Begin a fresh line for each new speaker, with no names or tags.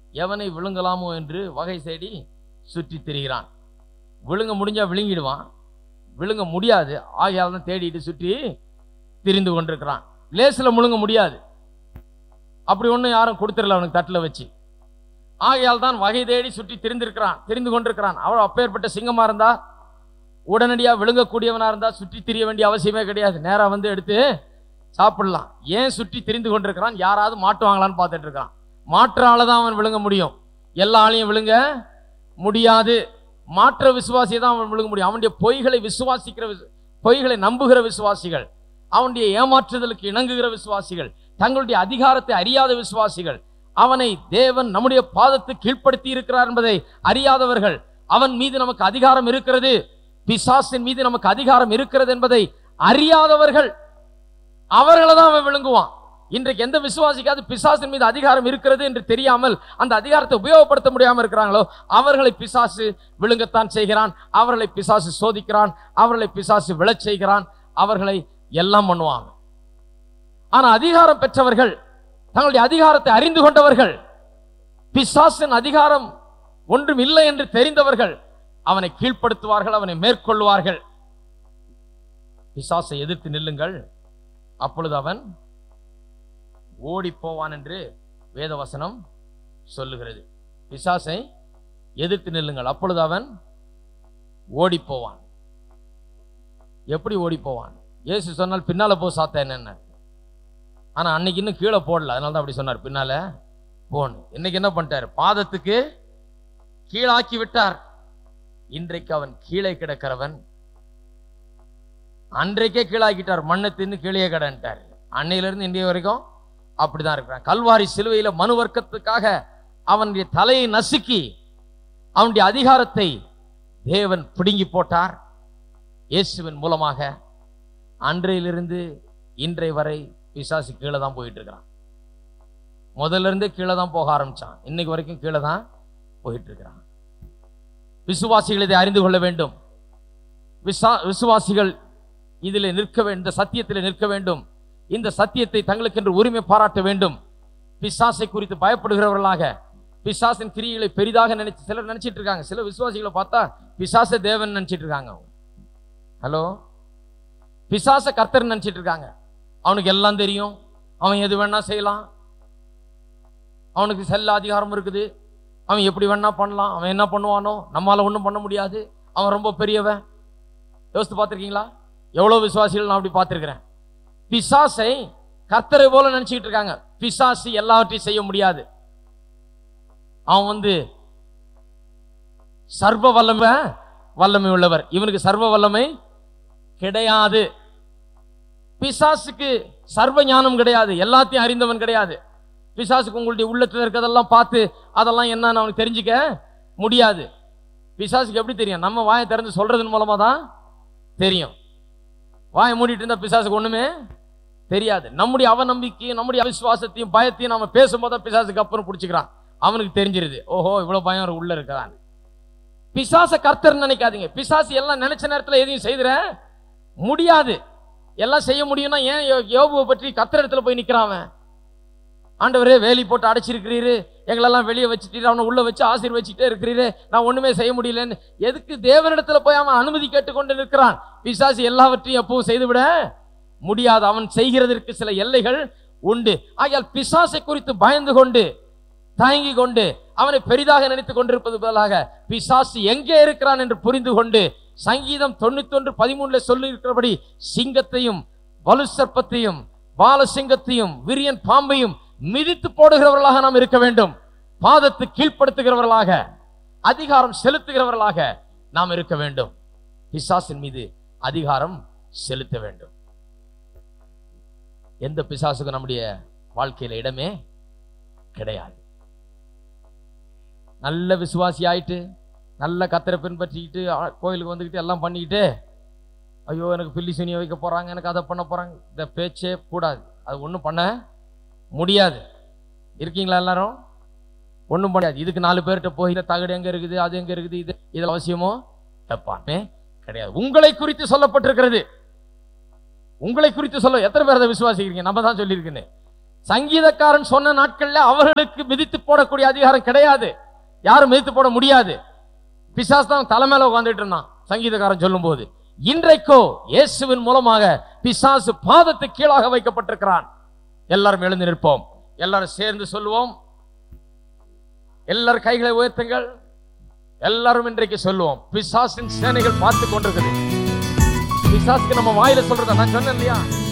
எவனை விழுங்கலாமோ என்று வகை தேடி சுற்றி திரிகிறான். விழுங்க முடிஞ்சா விழுங்கிடுவான், விழுங்க முடியாது, ஆகையால் தான் தேடிட்டு சுற்றி திரிந்து கொண்டிருக்கிறான். லேசில் முழுங்க முடியாது, அப்படி ஒன்றும் யாரும் கொடுத்துடல அவனுக்கு தட்டில் வச்சு. ஆகையால் தான் வகை தேடி சுற்றி திரிந்து கொண்டிருக்கிறான். அவள் அப்பேற்பட்ட சிங்கமா இருந்தா, உடனடியாக விழுங்கக்கூடியவனா இருந்தா சுற்றி திரிய வேண்டிய அவசியமே கிடையாது, நேரா வந்து எடுத்து சாப்பிடலாம். ஏன் சுற்றி திரிந்து கொண்டிருக்கிறான்? யாராவது மாட்டுவாங்களான்னு பார்த்துட்டு இருக்கான். மாற்றால தான் அவன் விழுங்க முடியும், எல்லா ஆளையும் விழுங்க முடியாது. மாற்ற விசுவாசியை தான் அவன் விழுங்க முடியும். அவனுடைய பொய்களை விசுவாசிக்கிற, பொய்களை நம்புகிற விசுவாசிகள், அவனுடைய ஏமாற்றுதலுக்கு இணங்குகிற விசுவாசிகள், தங்களுடைய அதிகாரத்தை அறியாத விசுவாசிகள், அவனை தேவன் நம்முடைய பாதத்துக்கு கீழ்ப்படுத்தி இருக்கிறார் என்பதை அறியாதவர்கள், அவன் மீது நமக்கு அதிகாரம் இருக்கிறது, பிசாசின் மீது நமக்கு அதிகாரம் இருக்கிறது என்பதை அறியாதவர்கள், அவர்களை தான் அவன் விழுங்குவான். இன்றைக்கு எந்த விசுவாசிக்காவது பிசாசின் மீது அதிகாரம் இருக்கிறது என்று தெரியாமல் அந்த அதிகாரத்தை உபயோகப்படுத்த முடியாமல் இருக்கிறாங்களோ அவர்களை பிசாசு விழுங்கத்தான் செய்கிறான். அவர்களை பிசாசு சோதிக்கிறான், அவர்களை பிசாசு விழச் செய்கிறான், அவர்களை எல்லாம் பண்ணுவாங்க. ஆனா அதிகாரம் பெற்றவர்கள், தங்களுடைய அதிகாரத்தை அறிந்து கொண்டவர்கள், பிசாசின் அதிகாரம் ஒன்றும் இல்லை என்று தெரிந்தவர்கள் அவனை கீழ்ப்படுத்துவார்கள், அவனை மேற்கொள்வார்கள். பிசாசை எதிர்த்து நில்லுங்கள், அப்பொழுது அவன் ஓடி போவான் என்று வேதவசனம் சொல்லுகிறது. பிசாசை எதிர்த்து நில்லுங்கள், அப்பொழுது அவன் ஓடி போவான். எப்படி ஓடி போவான்? இயேசு சொன்னால் பின்னால போ சாத்தான் என்ன, ஆனா அன்னைக்கு இன்னும் கீழே போடல, அதனால தான் அப்படி சொன்னார், பின்னால போன். இன்னைக்கு என்ன பண்ணிட்டார்? பாதத்துக்கு கீழாக்கி விட்டார். இன்றைக்கு அவன் கீழே கிடக்கிறவன், அன்றைக்கே கீழாக்கிட்டார், மண்ணை தின்னு கீழே கிடன்ட்டார். அன்னையிலிருந்து இன்றைய வரைக்கும் அப்படிதான் இருக்கிறான். கல்வாரி சிலுவையில மனு வர்க்கத்துக்காக அவனுடைய தலையை நசுக்கி அவனுடைய அதிகாரத்தை தேவன் பிடுங்கி போட்டார். இயேசுவின் மூலமாக அன்றையிலிருந்து இன்றைய வரை பிசாசு கீழே தான் போயிட்டு இருக்கிறான். முதல்ல இருந்தே கீழே தான் போக ஆரம்பிச்சான், இன்னைக்கு வரைக்கும் கீழே தான் போயிட்டு இருக்கிறான். விசுவாசிகள் இதை அறிந்து கொள்ள வேண்டும். விசுவாசிகள் இதில் நிற்க வேண்டும், இந்த சத்தியத்தில் நிற்க வேண்டும், இந்த சத்தியத்தை தங்களுக்கு என்று உரிமை பாராட்ட வேண்டும். பிசாசை குறித்து பயப்படுகிறவர்களாக, பிசாசின் கிரியைகளை பெரிதாக நினைச்சு சிலர் நினைச்சிட்டு இருக்காங்க. சில விசுவாசிகளை பார்த்தா பிசாச தேவன் நினைச்சிட்டு இருக்காங்க. ஹலோ, பிசாச கர்த்தர் நினைச்சிட்டு இருக்காங்க. அவனுக்கு எல்லாம் தெரியும், அவன் எது வேணா செய்யலாம், அவனுக்கு செல்ல அதிகாரம் இருக்குது, அவன் எப்படி வேணா பண்ணலாம், அவன் என்ன பண்ணுவானோ நம்மளால ஒன்றும் பண்ண முடியாது, அவன் ரொம்ப பெரியவன். யோசித்து பார்த்துருக்கீங்களா? எவ்வளவு விசுவாசிகள் நான் அப்படி பார்த்துருக்கிறேன். பிசாசை கர்த்தரை போல நினைச்சுக்கிட்டு இருக்காங்க. பிசாசு எல்லாவற்றையும் செய்ய முடியாது. அவன் சர்வ வல்லமை உள்ளவர், இவனுக்கு சர்வ வல்லமை கிடையாது. பிசாசுக்கு சர்வ ஞானம் கிடையாது, எல்லாத்தையும் அறிந்தவன் கிடையாது. பிசாசுக்கு உங்களுடைய உள்ளத்தில் இருக்கிறதெல்லாம் பார்த்து அதெல்லாம் என்னன்னு அவனுக்கு தெரிஞ்சுக்க முடியாது. பிசாசுக்கு எப்படி தெரியும்? நம்ம வாயை திறந்து சொல்றதன் மூலமா தான் தெரியும். வாயை மூடிட்டு இருந்தா பிசாசுக்கு ஒண்ணுமே தெரியாது. நம்முடைய அவநம்பிக்கையும் நம்முடைய அவிசுவாசத்தையும் பயத்தையும் நம்ம பேசும்போது பிசாசுக்கு அப்புறம் பிடிச்சிக்கிறான், அவனுக்கு தெரிஞ்சிருது, ஓஹோ இவ்வளவு பயம் உள்ள இருக்கிறான். பிசாச கர்த்தர் நினைக்காதீங்க. பிசாசு எல்லாம் நினைச்ச நேரத்தில் எதையும் செய்திட முடியாது. எல்லாம் செய்ய முடியும்னா ஏன் யோபுவை பற்றி கர்த்தர் இடத்துல போய் நிற்கிறான்? ஆண்டவரே வேலி போட்டு அடைச்சிருக்கிறீரு, எங்களெல்லாம் வெளியே வச்சுட்டு அவனை உள்ள வச்சு ஆசீர்வச்சிட்டே இருக்கிறீரு, நான் ஒண்ணுமே செய்ய முடியலன்னு எதுக்கு தேவனிடத்துல போய் அவன் அனுமதி கேட்டுக்கொண்டு நிற்கிறான்? பிசாசு எல்லாவற்றையும் எப்பவும் செய்துவிட முடியாது, அவன் செய்கிறதற்கு சில எல்லைகள் உண்டு. ஆகையால் பிசாசை குறித்து பயந்து கொண்டு தயங்கி கொண்டு அவனை பெரிதாக நினைத்துக் கொண்டிருப்பது பதிலாக பிசாசு எங்கே இருக்கிறான் என்று புரிந்து கொண்டு சங்கீதம் 91:13 சொல்லி இருக்கிறபடி சிங்கத்தையும் வலு சர்ப்பத்தையும் பால சிங்கத்தையும் விரியன் பாம்பையும் மிதித்து போடுகிறவர்களாக நாம் இருக்க வேண்டும். பாதத்தை கீழ்ப்படுத்துகிறவர்களாக, அதிகாரம் செலுத்துகிறவர்களாக நாம் இருக்க வேண்டும். பிசாசின் மீது அதிகாரம் செலுத்த வேண்டும். எந்த பிசாசுக்கும் நம்முடைய வாழ்க்கையில இடமே கிடையாது. நல்ல விசுவாசி ஆயிட்டு நல்ல கத்தரை பின்பற்றிக்கிட்டு கோயிலுக்கு வந்துக்கிட்டு எல்லாம் பண்ணிக்கிட்டு ஐயோ எனக்கு பில்லி சுனியை வைக்க போறாங்க, எனக்கு அதை பண்ண போறாங்க, இந்த பேச்சே கூடாது. அது ஒன்றும் பண்ண முடியாது. இருக்கீங்களா எல்லாரும்? ஒன்றும் முடியாது. இதுக்கு 4 பேர்கிட்ட போய் தகடு எங்க இருக்குது, அது எங்க இருக்குது, இது அவசியமோ தப்பானே கிடையாது. உங்களை குறித்து சொல்லப்பட்டிருக்கிறது. உங்களை குறித்து சொல்ல எத்தனை பேர் அதை விசுவாசிக்கிறீங்க? நம்ம தான் சொல்லியிருக்கேன். சங்கீதக்காரன் சொன்ன நாட்கள்ல அவர்களுக்கு மிதித்து போடக்கூடிய அதிகாரம் கிடையாது, யாரும் மிதித்து போட முடியாது. பிசாசு தான் தலைமையில உட்கார்ந்துட்டு இருந்தான் சங்கீதக்காரன் சொல்லும் போது. இன்றைக்கோ இயேசுவின் மூலமாக பிசாசு பாதத்து கீழாக வைக்கப்பட்டிருக்கிறான். எல்லாரும் எழுந்து நிற்போம், எல்லாரும் சேர்ந்து சொல்லுவோம். எல்லாரும் கைகளை உயர்த்துங்கள். எல்லாரும் இன்றைக்கு சொல்லுவோம், பிசாசின் சேனைகள் பார்த்து கொண்டிருக்குது. பிசாசுக்கு நம்ம வாயில சொல்றத நான் சொன்னேன் இல்லையா?